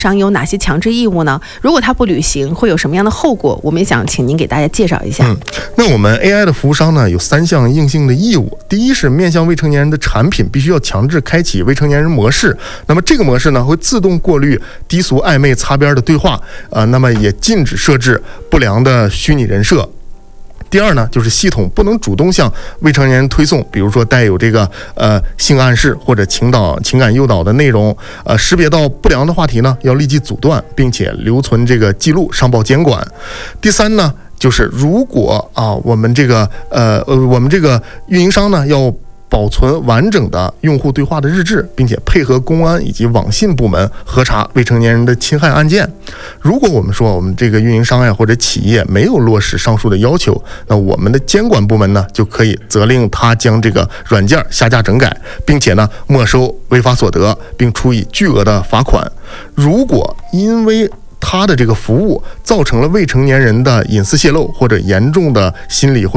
商有哪些强制义务呢？如果他不履行，会有什么样的后果？我们也想请您给大家介绍一下。 那我们 AI 的服务商呢，有3项硬性的义务。第一是面向未成年人的产品必须要强制开启未成年人模式，那么这个模式呢，会自动过滤低俗、暧昧、擦边的对话，那么也禁止设置不良的虚拟人设。第二呢，就是系统不能主动向未成年人推送，比如说带有这个性暗示或者情感诱导的内容，识别到不良的话题呢，要立即阻断，并且留存这个记录，上报监管。第三呢，就是如果我们这个运营商呢要保存完整的用户对话的日志，并且配合公安以及网信部门核查未成年人的侵害案件。如果我们说我们这个运营商呀或者企业没有落实上述的要求，那我们的监管部门呢就可以责令他将这个软件下架整改，并且呢没收违法所得，并处以巨额的罚款。如果因为他的这个服务造成了未成年人的隐私泄露或者严重的心理或